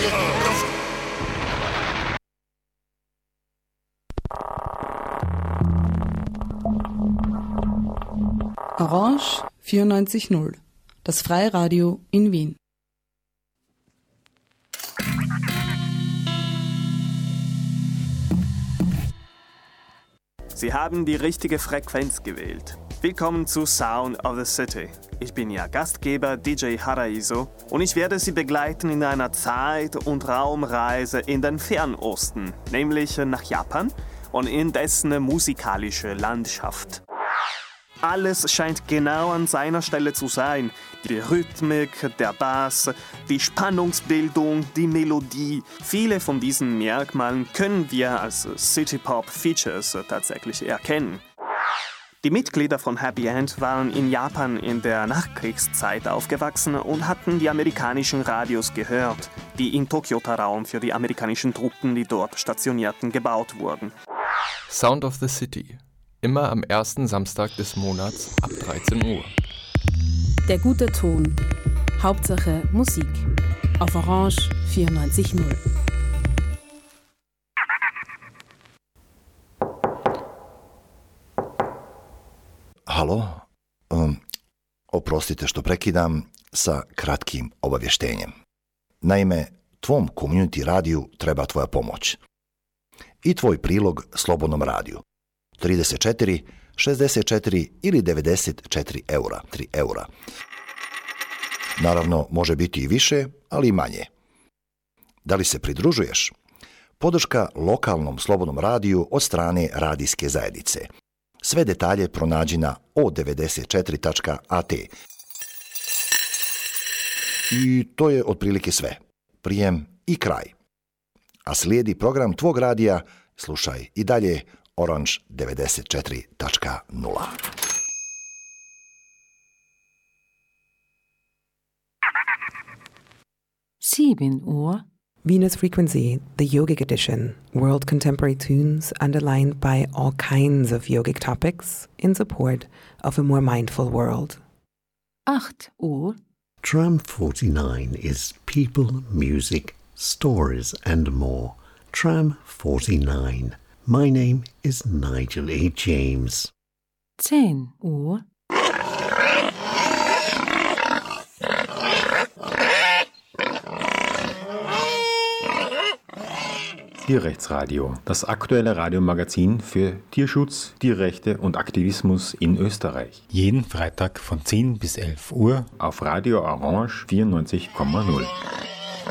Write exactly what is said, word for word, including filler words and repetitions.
Orange vierundneunzig Komma null, das Freiradio in Wien. Sie haben die richtige Frequenz gewählt. Willkommen zu Sound of the City. Ich bin Ihr Gastgeber D J Haraiso und ich werde Sie begleiten in einer Zeit- und Raumreise in den Fernosten, nämlich nach Japan und in dessen musikalische Landschaft. Alles scheint genau an seiner Stelle zu sein. Die Rhythmik, der Bass, die Spannungsbildung, die Melodie. Viele von diesen Merkmalen können wir als City-Pop-Features tatsächlich erkennen. Die Mitglieder von Happy End waren in Japan in der Nachkriegszeit aufgewachsen und hatten die amerikanischen Radios gehört, die im Tokyota-Raum für die amerikanischen Truppen, die dort stationierten, gebaut wurden. Sound of the City. Immer am ersten Samstag des Monats ab dreizehn Uhr. Der gute Ton. Hauptsache Musik. Auf Orange vierundneunzig Komma null. Halo? Um, oprostite što prekidam sa kratkim obavještenjem. Naime, tvom community radiju treba tvoja pomoć. I tvoj prilog Slobodnom radiju. trideset četiri, šezdeset četiri ili devedeset četiri eura, tri eura. Naravno, može biti i više, ali i manje. Da li se pridružuješ? Podrška lokalnom slobodnom radiju od strane radijske zajednice. Sve detalje pronađi na o devedeset četiri tačka a te. I to je otprilike sve. Prijem i kraj. A slijedi program tvog radija, slušaj i dalje Orange devedeset četiri tačka nula. Sieben Uhr. Venus Frequency, the yogic edition, world contemporary tunes underlined by all kinds of yogic topics in support of a more mindful world. Acht Uhr. Tram forty-nine is people, music, stories and more. Tram forty-nine. My name is Nigel A. James. Zehn Uhr. Tierrechtsradio, das aktuelle Radiomagazin für Tierschutz, Tierrechte und Aktivismus in Österreich. Jeden Freitag von zehn bis elf Uhr auf Radio Orange vierundneunzig Komma null.